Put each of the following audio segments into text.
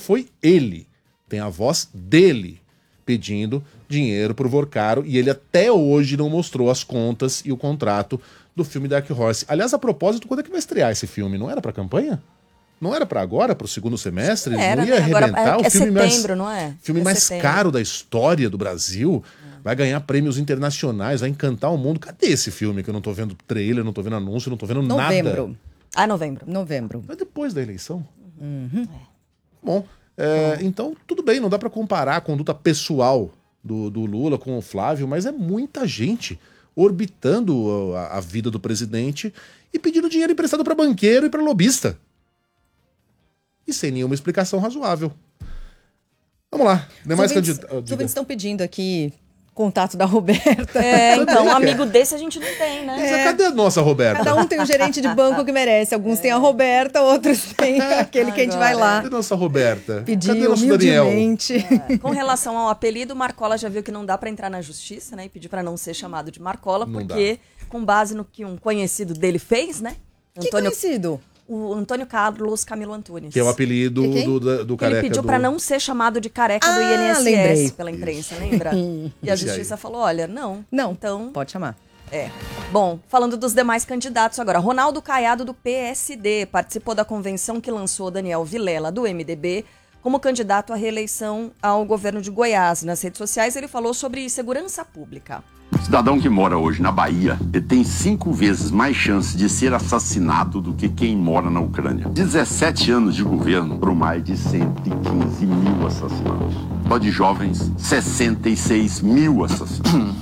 foi ele. Tem a voz dele pedindo dinheiro pro Vorcaro e ele até hoje não mostrou as contas e o contrato do filme Dark Horse. Aliás, a propósito, quando é que vai estrear esse filme? Não era pra campanha? Não era pra agora, pro segundo semestre? Era, não ia arrebentar? Agora, o filme setembro, não é? Filme mais caro da história do Brasil. Vai ganhar prêmios internacionais, vai encantar o mundo. Cadê esse filme que eu não tô vendo trailer, não tô vendo anúncio, não tô vendo nada? Novembro. Novembro. É depois da eleição. Bom, então tudo bem, não dá pra comparar a conduta pessoal do Lula com o Flávio, mas é muita gente orbitando a vida do presidente e pedindo dinheiro emprestado pra banqueiro e pra lobista. E sem nenhuma explicação razoável. Vamos lá. Demais Os ouvintes estão pedindo aqui contato da Roberta. Então, um amigo desse a gente não tem, né? Mas cadê a nossa Roberta? Cada um tem um gerente de banco que merece. Alguns têm a Roberta, outros têm aquele que a gente vai lá. Cadê a nossa Roberta? Pedir Cadê nosso Daniel? Com relação ao apelido, Marcola já viu que não dá pra entrar na justiça, né? E pedir pra não ser chamado de Marcola, porque com base no que um conhecido dele fez, né? Que conhecido? O Antônio Carlos Camilo Antunes. Que é o apelido do careca. Ele pediu pra não ser chamado de careca do INSS lembrei. pela imprensa, lembra? E a justiça falou, olha, não. Então, pode chamar. Bom, falando dos demais candidatos agora. Ronaldo Caiado, do PSD, participou da convenção que lançou Daniel Vilela, do MDB, como candidato à reeleição ao governo de Goiás. Nas redes sociais, ele falou sobre segurança pública. O cidadão que mora hoje na Bahia tem 5 vezes mais chance de ser assassinado do que quem mora na Ucrânia. 17 anos de governo por mais de 115 mil assassinatos. Só de jovens, 66 mil assassinatos.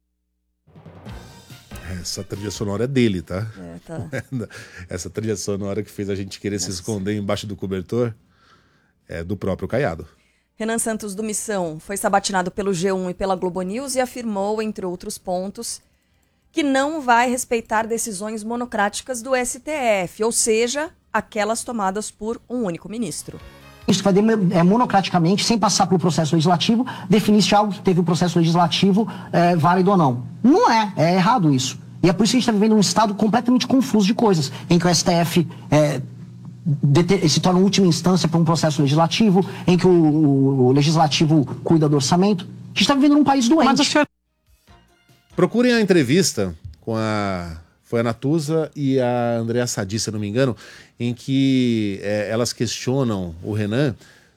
Essa trilha sonora é dele, tá? Tá. Essa trilha sonora que fez a gente querer se esconder embaixo do cobertor é do próprio Caiado. Renan Santos, do Missão, foi sabatinado pelo G1 e pela Globo News e afirmou, entre outros pontos, que não vai respeitar decisões monocráticas do STF, ou seja, aquelas tomadas por um único ministro. Isso vai monocraticamente, sem passar pelo processo legislativo, definir se algo que teve o processo legislativo válido ou não. Não é errado isso. E é por isso que a gente está vivendo um estado completamente confuso de coisas, em que o STF se torna última instância para um processo legislativo, em que o legislativo cuida do orçamento. A gente está vivendo num país doente. Procurem a entrevista com foi a Natuza e a Andréa Sadi, se eu não me engano, em que elas questionam o Renan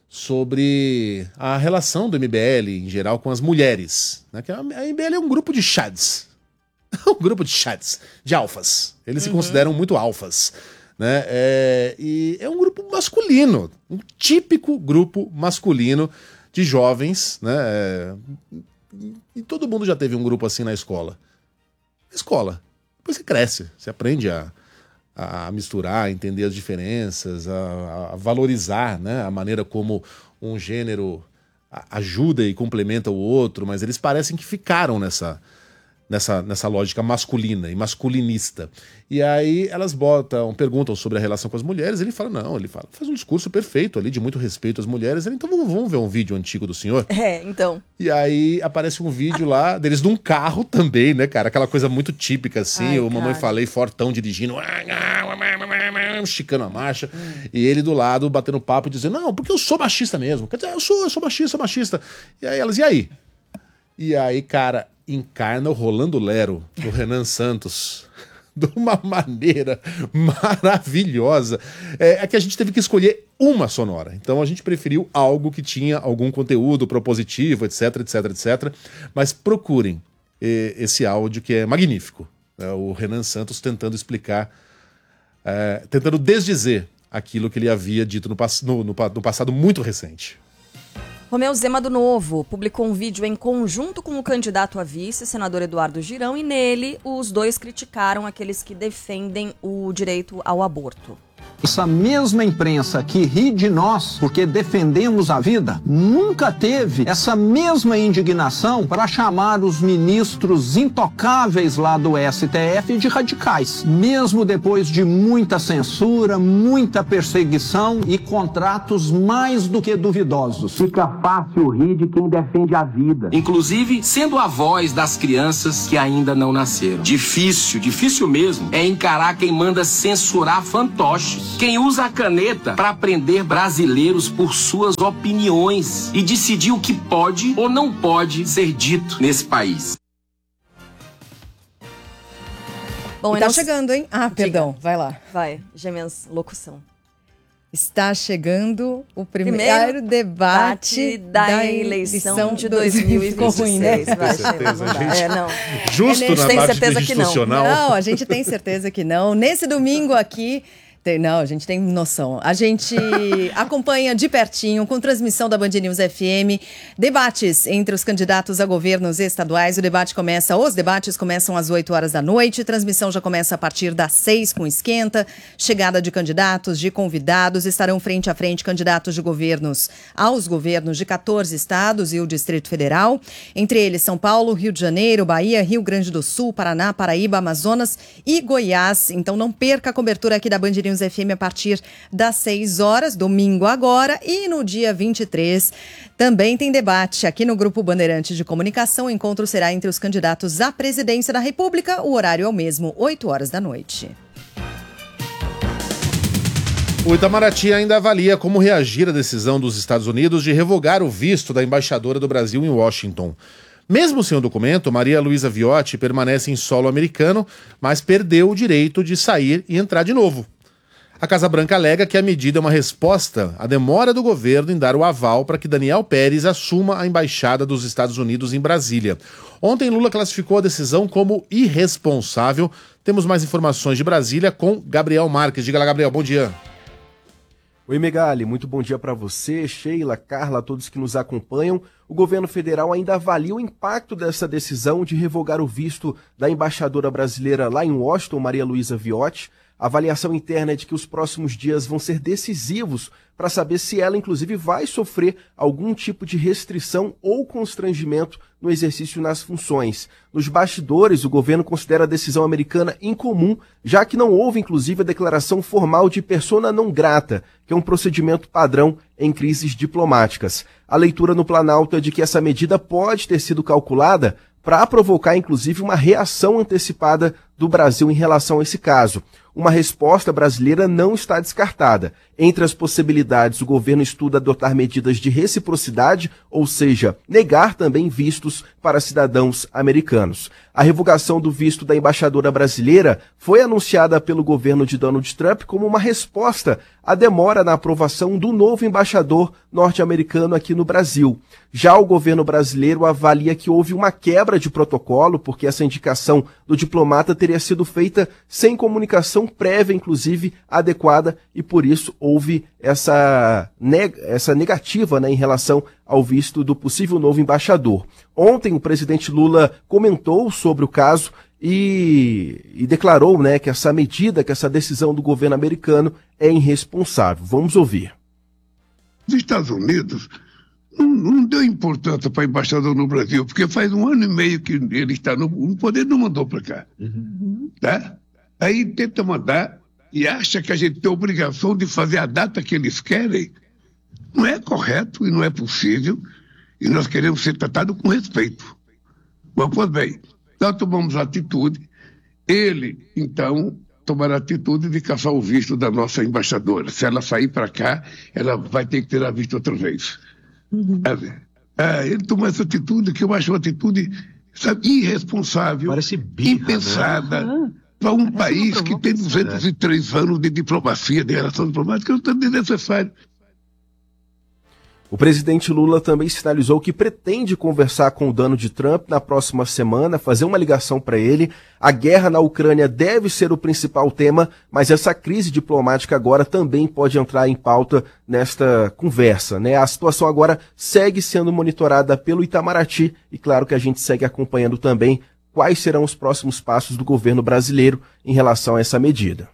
sobre a relação do MBL, em geral, com as mulheres. Né? Que a MBL é um grupo de chads. Um grupo de chads, de alfas. Eles se consideram muito alfas. Né? E é um grupo masculino, um típico grupo masculino de jovens, né? E todo mundo já teve um grupo assim na escola. Depois você cresce, você aprende a misturar, a entender as diferenças, a valorizar, né? A maneira como um gênero ajuda e complementa o outro, mas eles parecem que ficaram nessa lógica masculina e masculinista. E aí elas perguntam sobre a relação com as mulheres, ele fala, faz um discurso perfeito ali, de muito respeito às mulheres. Ele, então vamos ver um vídeo antigo do senhor? Então. E aí aparece um vídeo lá deles num carro também, né, cara? Aquela coisa muito típica, assim, Mamãe Falei, fortão, dirigindo, esticando a marcha, e ele do lado batendo papo e dizendo, não, porque eu sou machista mesmo. Quer dizer, eu sou machista. E aí elas, e aí? E aí, cara, encarna o Rolando Lero, do Renan Santos, de uma maneira maravilhosa. É que a gente teve que escolher uma sonora. Então a gente preferiu algo que tinha algum conteúdo propositivo, etc. Mas procurem esse áudio que é magnífico. O Renan Santos tentando explicar, tentando desdizer aquilo que ele havia dito no passado muito recente. Romeu Zema do Novo publicou um vídeo em conjunto com o candidato a vice, senador Eduardo Girão, e nele os dois criticaram aqueles que defendem o direito ao aborto. Essa mesma imprensa que ri de nós porque defendemos a vida, nunca teve essa mesma indignação para chamar os ministros intocáveis lá do STF de radicais. Mesmo depois de muita censura, muita perseguição e contratos mais do que duvidosos. Fica fácil rir de quem defende a vida. Inclusive, sendo a voz das crianças que ainda não nasceram. Difícil mesmo, é encarar quem manda censurar fantoche cartuchos. Quem usa a caneta para prender brasileiros por suas opiniões e decidir o que pode ou não pode ser dito nesse país. Bom, tá chegando, hein? Ah, perdão, vai lá. Vai, Gêmeas Locução. Está chegando o primeiro debate da eleição de 2026. Ficou ruim, né? Tem certeza, gente? Não. Justo na tem parte certeza que não. institucional. Não, a gente tem certeza que não. Nesse domingo aqui... Não, a gente tem noção. A gente acompanha de pertinho, com transmissão da Band News FM, debates entre os candidatos a governos estaduais. Os debates começam às 8 horas da noite, transmissão já começa a partir das 6 com esquenta, chegada de candidatos, de convidados, estarão frente a frente candidatos de governos aos governos de 14 estados e o Distrito Federal, entre eles São Paulo, Rio de Janeiro, Bahia, Rio Grande do Sul, Paraná, Paraíba, Amazonas e Goiás. Então não perca a cobertura aqui da Band News FM a partir das 6 horas, domingo agora, e no dia 23 também tem debate aqui no Grupo Bandeirantes de Comunicação. O encontro será entre os candidatos à presidência da República, o horário é o mesmo, 8 horas da noite. O Itamaraty ainda avalia como reagir à decisão dos Estados Unidos de revogar o visto da embaixadora do Brasil em Washington. Mesmo sem o documento, Maria Luísa Viotti permanece em solo americano, mas perdeu o direito de sair e entrar de novo. A Casa Branca alega que a medida é uma resposta à demora do governo em dar o aval para que Daniel Pérez assuma a embaixada dos Estados Unidos em Brasília. Ontem, Lula classificou a decisão como irresponsável. Temos mais informações de Brasília com Gabriel Marques. Diga lá, Gabriel, bom dia. Oi, Megali, muito bom dia para você, Sheila, Carla, todos que nos acompanham. O governo federal ainda avalia o impacto dessa decisão de revogar o visto da embaixadora brasileira lá em Washington, Maria Luísa Viotti. A avaliação interna é de que os próximos dias vão ser decisivos para saber se ela, inclusive, vai sofrer algum tipo de restrição ou constrangimento no exercício nas funções. Nos bastidores, o governo considera a decisão americana incomum, já que não houve, inclusive, a declaração formal de persona não grata, que é um procedimento padrão em crises diplomáticas. A leitura no Planalto é de que essa medida pode ter sido calculada para provocar, inclusive, uma reação antecipada do Brasil em relação a esse caso. Uma resposta brasileira não está descartada. Entre as possibilidades, o governo estuda adotar medidas de reciprocidade, ou seja, negar também vistos para cidadãos americanos. A revogação do visto da embaixadora brasileira foi anunciada pelo governo de Donald Trump como uma resposta à demora na aprovação do novo embaixador norte-americano aqui no Brasil. Já o governo brasileiro avalia que houve uma quebra de protocolo, porque essa indicação do diplomata teria sido feita sem comunicação prévia, inclusive, adequada, e por isso houve essa negativa, né, em relação ao visto do possível novo embaixador. Ontem o presidente Lula comentou sobre o caso e declarou, né, que essa medida, que essa decisão do governo americano é irresponsável. Vamos ouvir. Os Estados Unidos não deu importância para embaixador no Brasil, porque faz 1 ano e meio que ele está no poder, não mandou para cá. Tá? Aí tenta mandar e acha que a gente tem a obrigação de fazer a data que eles querem. Não é correto e não é possível, e nós queremos ser tratados com respeito. Bom, pois bem, nós tomamos a atitude, ele, então, tomará a atitude de caçar o visto da nossa embaixadora. Se ela sair para cá, ela vai ter que ter visto outra vez. Ele tomou essa atitude que eu acho uma atitude, sabe, irresponsável, impensada, né? Para um país que tem 203 anos de diplomacia, de relação diplomática, não está desnecessário. O presidente Lula também sinalizou que pretende conversar com o Donald Trump na próxima semana, fazer uma ligação para ele. A guerra na Ucrânia deve ser o principal tema, mas essa crise diplomática agora também pode entrar em pauta nesta conversa, né? A situação agora segue sendo monitorada pelo Itamaraty e claro que a gente segue acompanhando também quais serão os próximos passos do governo brasileiro em relação a essa medida.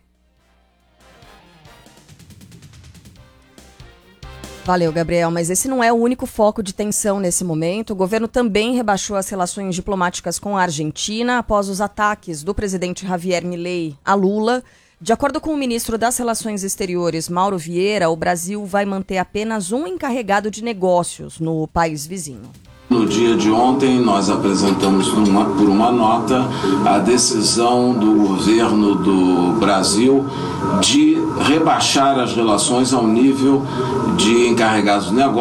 Valeu, Gabriel, mas esse não é o único foco de tensão nesse momento. O governo também rebaixou as relações diplomáticas com a Argentina após os ataques do presidente Javier Milei a Lula. De acordo com o ministro das Relações Exteriores, Mauro Vieira, o Brasil vai manter apenas um encarregado de negócios no país vizinho. No dia de ontem, nós apresentamos por uma nota a decisão do governo do Brasil de rebaixar as relações ao nível de encarregados de negócio.